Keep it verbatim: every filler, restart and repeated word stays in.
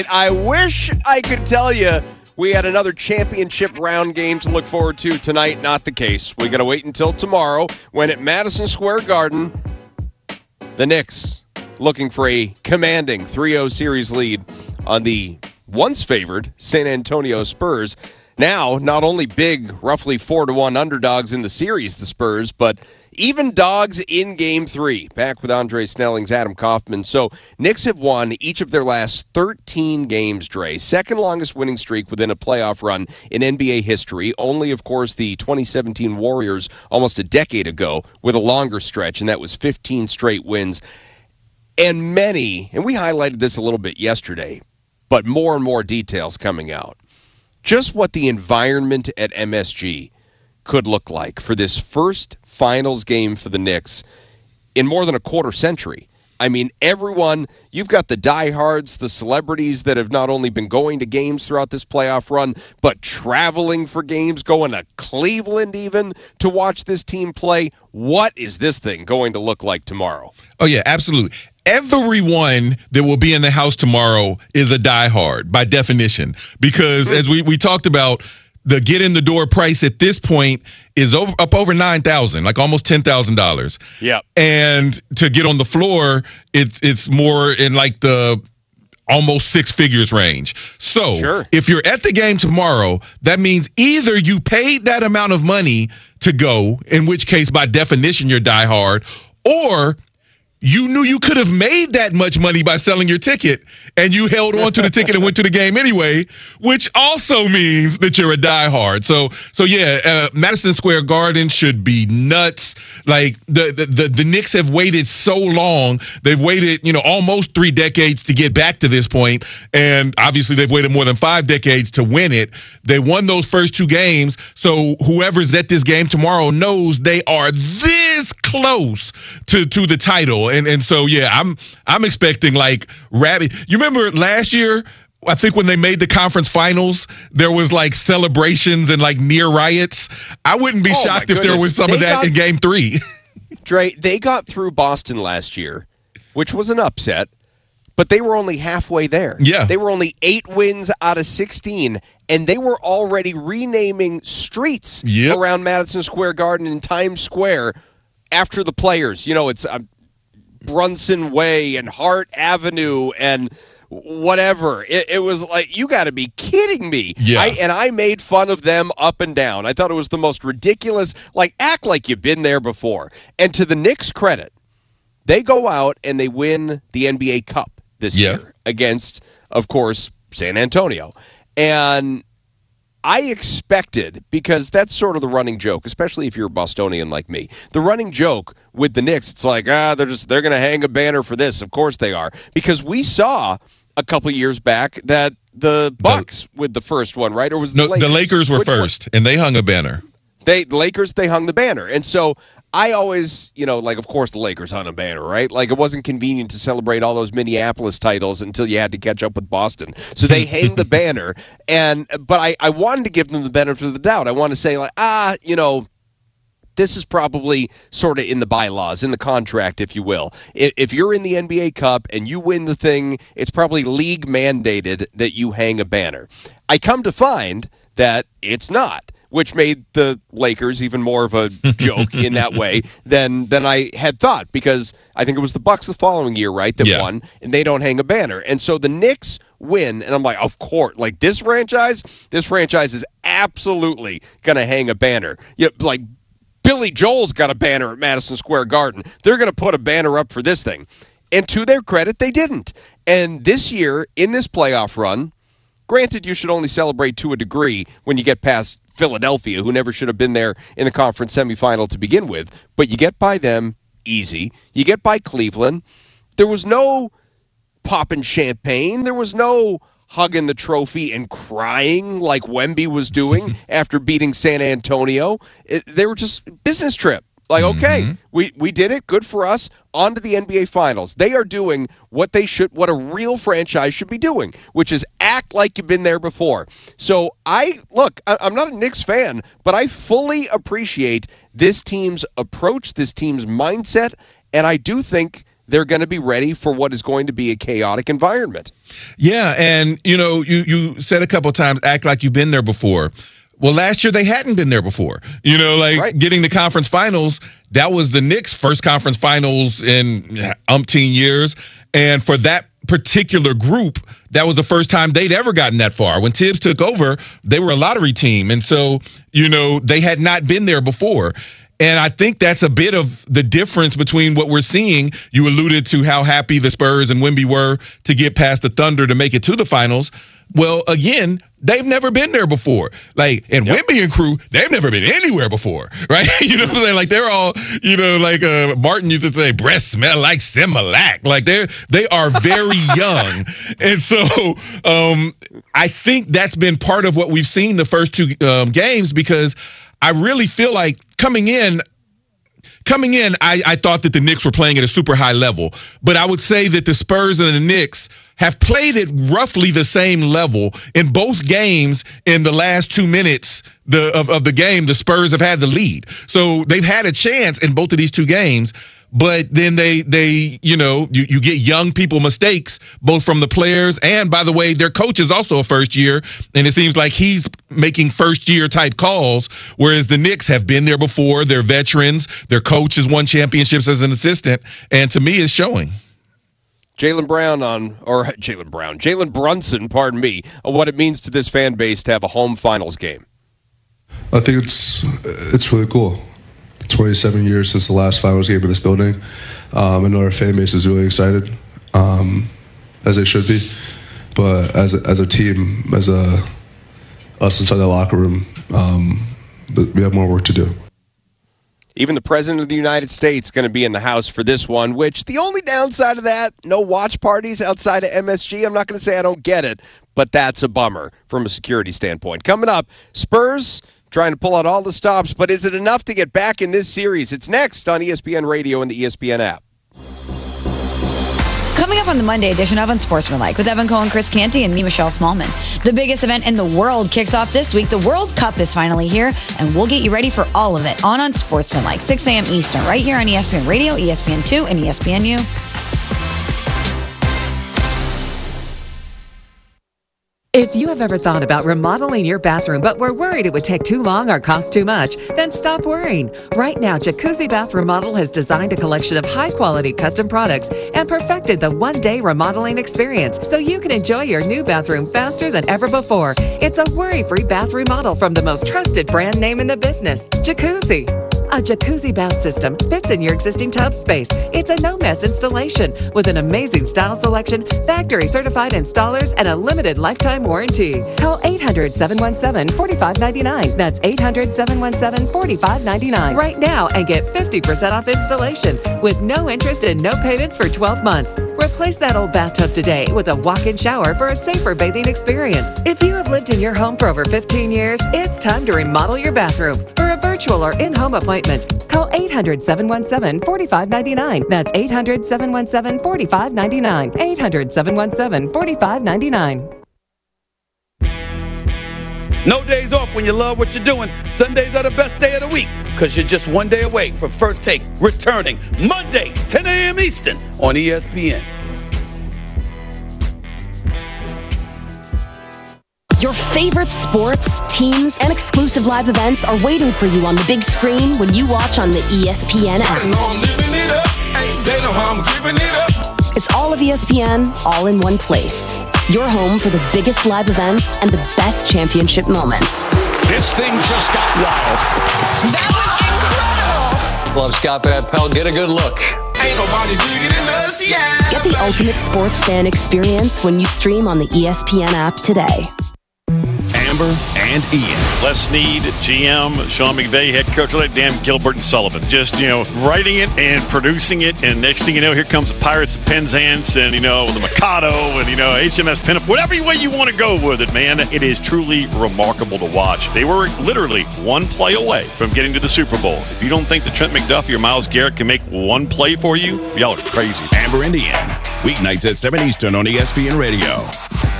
I wish I could tell you we had another championship round game to look forward to tonight. Not the case. We got to wait until tomorrow when at Madison Square Garden, the Knicks looking for a commanding three oh series lead on the once favored San Antonio Spurs. Now, not only big, roughly four to one underdogs in the series, the Spurs, but even dogs in Game three. Back with Andre Snelling's Adam Kaufman. So, Knicks have won each of their last thirteen games, Dre. Second longest winning streak within a playoff run in N B A history. Only, of course, the twenty seventeen Warriors almost a decade ago with a longer stretch, and that was fifteen straight wins. And many, and we highlighted this a little bit yesterday, but more and more details coming out. Just what the environment at M S G could look like for this first finals game for the Knicks in more than a quarter century. I mean, everyone, you've got the diehards, the celebrities that have not only been going to games throughout this playoff run, but traveling for games, going to Cleveland even to watch this team play. What is this thing going to look like tomorrow? Oh, yeah, absolutely. Everyone that will be in the house tomorrow is a diehard by definition, because as we, we talked about, the get in the door price at this point is over, up over nine thousand, like almost ten thousand dollars. Yeah. And to get on the floor, it's it's more in like the almost six figures range. So sure. If you're at the game tomorrow, that means either you paid that amount of money to go, in which case by definition you're diehard, or you knew you could have made that much money by selling your ticket, and you held on to the ticket and went to the game anyway, which also means that you're a diehard. So, so yeah, uh, Madison Square Garden should be nuts. Like the, the the the Knicks have waited so long; they've waited, you know, almost three decades to get back to this point, and obviously they've waited more than five decades to win it. They won those first two games, so whoever's at this game tomorrow knows they are this close to to the title. And and so yeah, I'm I'm expecting like rabbit. You remember last year? I think when they made the conference finals, there was like celebrations and like near riots. I wouldn't be oh shocked if there was some they of that got, in Game Three. Dre, they got through Boston last year, which was an upset, but they were only halfway there. Yeah, they were only eight wins out of sixteen, and they were already renaming streets yep. around Madison Square Garden and Times Square after the players. You know, it's uh, Brunson Way and Hart Avenue and whatever. It, it was like, you got to be kidding me. Yeah. I, and I made fun of them up and down. I thought it was the most ridiculous, like, act like you've been there before. And to the Knicks' credit, they go out and they win the N B A Cup this yeah. year against, of course, San Antonio. And I expected, because that's sort of the running joke, especially if you're a Bostonian like me. The running joke with the Knicks, it's like, ah, they're just they're going to hang a banner for this. Of course they are, because we saw a couple years back that the Bucks the, with the first one, right? Or was it no, the Lakers? The Lakers were Which first, one? And they hung a banner. They the Lakers, they hung the banner, and so I always, you know, like, of course the Lakers hung a banner, right? Like, it wasn't convenient to celebrate all those Minneapolis titles until you had to catch up with Boston. So they hang the banner, and but I, I wanted to give them the benefit of the doubt. I want to say, like, ah, you know, this is probably sort of in the bylaws, in the contract, if you will. If, if you're in the N B A Cup and you win the thing, it's probably league mandated that you hang a banner. I come to find that it's not, which made the Lakers even more of a joke in that way than than I had thought, because I think it was the Bucks the following year, right, that yeah. won, and they don't hang a banner. And so the Knicks win, and I'm like, of course, like this franchise, this franchise is absolutely going to hang a banner. You know, like Billy Joel's got a banner at Madison Square Garden. They're going to put a banner up for this thing. And to their credit, they didn't. And this year, in this playoff run, granted, you should only celebrate to a degree when you get past Philadelphia, who never should have been there in the conference semifinal to begin with, but you get by them easy. You get by Cleveland. There was no popping champagne. There was no hugging the trophy and crying like Wemby was doing after beating San Antonio. It, they were just business trip. Like, okay, mm-hmm. we, we did it. Good for us. On to the N B A Finals. They are doing what they should, what a real franchise should be doing, which is act like you've been there before. So I look, I, I'm not a Knicks fan, but I fully appreciate this team's approach, this team's mindset, and I do think they're going to be ready for what is going to be a chaotic environment. Yeah, and, you know, you, you said a couple of times, act like you've been there before. Well, last year they hadn't been there before. You know, like right. getting the conference finals, that was the Knicks' first conference finals in umpteen years. And for that particular group, that was the first time they'd ever gotten that far. When Tibbs took over, they were a lottery team. And so, you know, they had not been there before. And I think that's a bit of the difference between what we're seeing. You alluded to how happy the Spurs and Wemby were to get past the Thunder to make it to the finals. Well, again, they've never been there before. Like, and yep. Wemby and crew, they've never been anywhere before, right? You know what I'm saying? Like, they're all, you know, like uh, Martin used to say, breasts smell like Similac. Like, they're, they are very young. And so um, I think that's been part of what we've seen the first two um, games, because I really feel like coming in, coming in, I, I thought that the Knicks were playing at a super high level. But I would say that the Spurs and the Knicks have played at roughly the same level in both games. In the last two minutes the, of, of the game, the Spurs have had the lead. So they've had a chance in both of these two games. But then they, they you know, you, you get young people mistakes, both from the players and, by the way, their coach is also a first year, and it seems like he's making first-year type calls, whereas the Knicks have been there before. They're veterans. Their coach has won championships as an assistant, and to me, it's showing. Jaylen Brown on, or Jaylen Brown, Jalen Brunson, pardon me, on what it means to this fan base to have a home finals game. I think it's it's really cool. twenty-seven years since the last finals game in this building. Um, I know our fan base is really excited, um, as they should be. But as a, as a team, as a us inside the locker room, um, we have more work to do. Even the President of the United States is going to be in the house for this one, which the only downside of that, no watch parties outside of M S G. I'm not going to say I don't get it, but that's a bummer from a security standpoint. Coming up, Spurs trying to pull out all the stops, but is it enough to get back in this series? It's next on E S P N Radio and the E S P N app. Coming up on the Monday edition of Unsportsmanlike with Evan Cohen, Chris Canty, and me, Michelle Smallman. The biggest event in the world kicks off this week. The World Cup is finally here, and we'll get you ready for all of it on Unsportsmanlike, six a.m. Eastern, right here on E S P N Radio, E S P N two, and E S P N U. If you have ever thought about remodeling your bathroom but were worried it would take too long or cost too much, then stop worrying. Right now, Jacuzzi Bath Remodel has designed a collection of high-quality custom products and perfected the one-day remodeling experience so you can enjoy your new bathroom faster than ever before. It's a worry-free bath remodel from the most trusted brand name in the business, Jacuzzi. A jacuzzi bath system fits in your existing tub space. It's a no-mess installation with an amazing style selection, factory-certified installers, and a limited lifetime warranty. Call eight hundred, seven one seven, four five nine nine. That's eight hundred, seven one seven, four five nine nine right now and get fifty percent off installation with no interest and no payments for twelve months. Replace that old bathtub today with a walk-in shower for a safer bathing experience. If you have lived in your home for over fifteen years, it's time to remodel your bathroom. For a virtual or in-home appointment, call eight hundred, seven one seven, four five nine nine. That's eight hundred, seven one seven, four five nine nine. eight hundred, seven one seven, four five nine nine. No days off when you love what you're doing. Sundays are the best day of the week because you're just one day away from First Take returning Monday, ten a.m. Eastern on E S P N. Your favorite sports, teams, and exclusive live events are waiting for you on the big screen when you watch on the E S P N app. I know I'm living it up. Hey, they know how I'm giving it up. It's all of E S P N, all in one place. Your home for the biggest live events and the best championship moments. This thing just got wild. That was incredible! Love Scott Van Pelt. Get a good look. Ain't nobody bigger than us, yeah. Get the ultimate sports fan experience when you stream on the E S P N app today. Amber and Ian. Les Snead, G M, Sean McVay, head coach, Dan Gilbert and Sullivan. Just, you know, writing it and producing it, and next thing you know, here comes the Pirates of Penzance and, you know, the Mikado and, you know, H M S Pinup. Whatever way you want to go with it, man, it is truly remarkable to watch. They were literally one play away from getting to the Super Bowl. If you don't think that Trent McDuffie or Myles Garrett can make one play for you, y'all are crazy. Amber and Ian, weeknights at seven Eastern on E S P N Radio.